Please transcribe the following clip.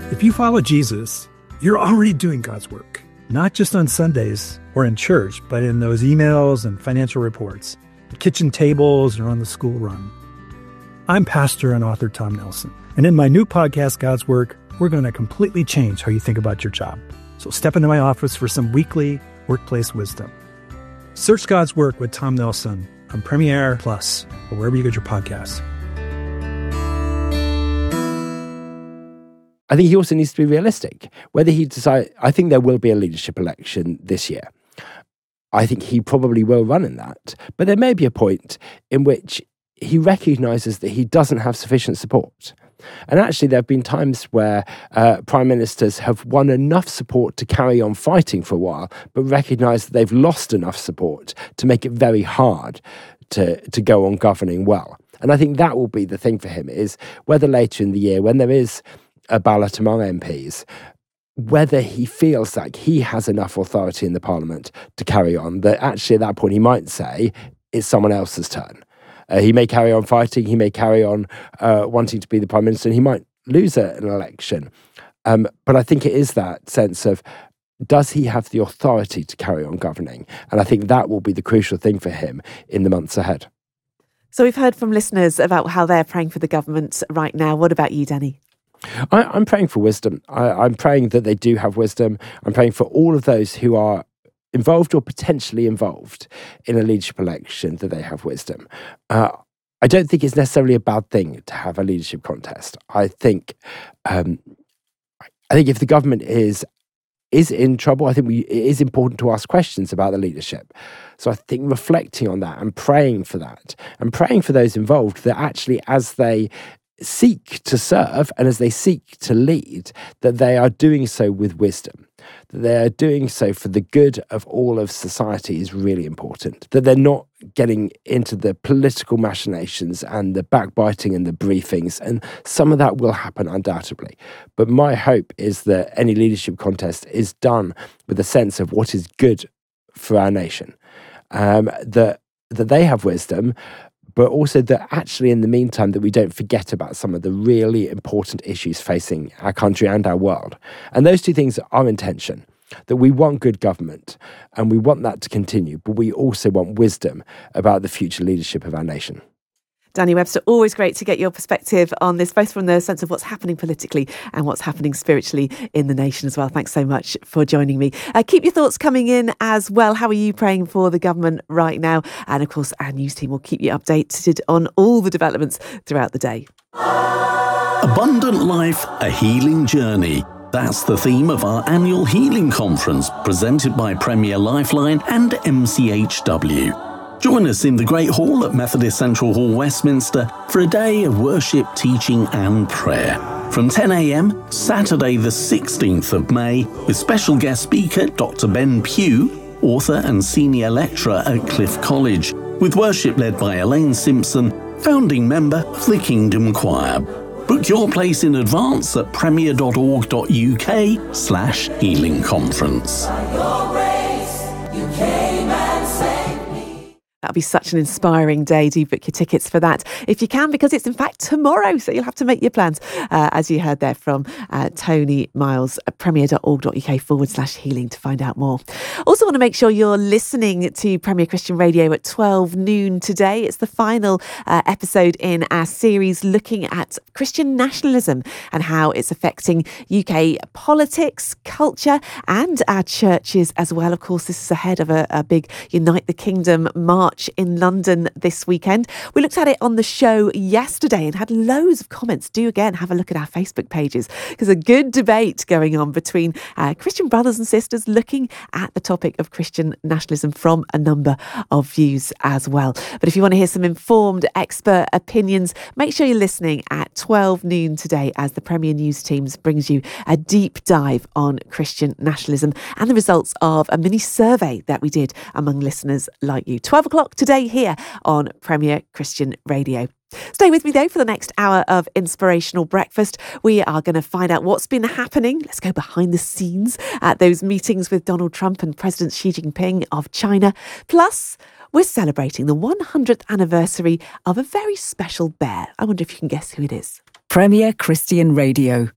If you follow Jesus, you're already doing God's work, not just on Sundays or in church, but in those emails and financial reports, the kitchen tables, or on the school run. I'm pastor and author Tom Nelson, and in my new podcast, God's Work, we're going to completely change how you think about your job. So step into my office for some weekly workplace wisdom. Search God's Work with Tom Nelson on Premiere Plus or wherever you get your podcasts. I think he also needs to be realistic. Whether he decides, I think there will be a leadership election this year. I think he probably will run in that. But there may be a point in which he recognises that he doesn't have sufficient support. And actually, there have been times where prime ministers have won enough support to carry on fighting for a while, but recognise that they've lost enough support to make it very hard to go on governing well. And I think that will be the thing for him, is whether later in the year, when there is a ballot among MPs, whether he feels like he has enough authority in the Parliament to carry on, that actually at that point he might say it's someone else's turn. He may carry on fighting, he may carry on wanting to be the Prime Minister, and he might lose an election. But I think it is that sense of, does he have the authority to carry on governing? And I think that will be the crucial thing for him in the months ahead. So we've heard from listeners about how they're praying for the government right now. What about you, Danny? I'm praying for wisdom. I'm praying that they do have wisdom. I'm praying for all of those who are involved or potentially involved in a leadership election, that they have wisdom. I don't think it's necessarily a bad thing to have a leadership contest. I think if the government is in trouble, I think it is important to ask questions about the leadership. So I think reflecting on that and praying for that, and praying for those involved, that actually as they seek to serve and as they seek to lead, that they are doing so with wisdom, that they are doing so for the good of all of society is really important, that they're not getting into the political machinations and the backbiting and the briefings, and some of that will happen undoubtedly. But my hope is that any leadership contest is done with a sense of what is good for our nation, that they have wisdom, but also that actually in the meantime that we don't forget about some of the really important issues facing our country and our world. And those two things are in tension, that we want good government and we want that to continue, but we also want wisdom about the future leadership of our nation. Danny Webster, always great to get your perspective on this, both from the sense of what's happening politically and what's happening spiritually in the nation as well. Thanks so much for joining me. Keep your thoughts coming in as well. How are you praying for the government right now? And of course, our news team will keep you updated on all the developments throughout the day. Abundant Life, a healing journey. That's the theme of our annual healing conference, presented by Premier Lifeline and MCHW. Join us in the Great Hall at Methodist Central Hall, Westminster, for a day of worship, teaching and prayer. From 10 a.m, Saturday the 16th of May, with special guest speaker Dr. Ben Pugh, author and senior lecturer at Cliff College, with worship led by Elaine Simpson, founding member of the Kingdom Choir. Book your place in advance at premier.org.uk/healing conference. That'll be such an inspiring day. Do book your tickets for that if you can, because it's in fact tomorrow. So you'll have to make your plans, as you heard there from Tony Miles, premier.org.uk/healing to find out more. Also want to make sure you're listening to Premier Christian Radio at 12 noon today. It's the final episode in our series looking at Christian nationalism and how it's affecting UK politics, culture and our churches as well. Of course, this is ahead of a big Unite the Kingdom march in London this weekend. We looked at it on the show yesterday and had loads of comments. Do again have a look at our Facebook pages, because a good debate going on between Christian brothers and sisters looking at the topic of Christian nationalism from a number of views as well. But if you want to hear some informed expert opinions, make sure you're listening at 12 noon today as the Premier News Teams brings you a deep dive on Christian nationalism and the results of a mini survey that we did among listeners like you. 12 o'clock today here on Premier Christian Radio. Stay with me though for the next hour of Inspirational Breakfast. We are going to find out what's been happening. Let's go behind the scenes at those meetings with Donald Trump and President Xi Jinping of China. Plus, we're celebrating the 100th anniversary of a very special bear. I wonder if you can guess who it is. Premier Christian Radio.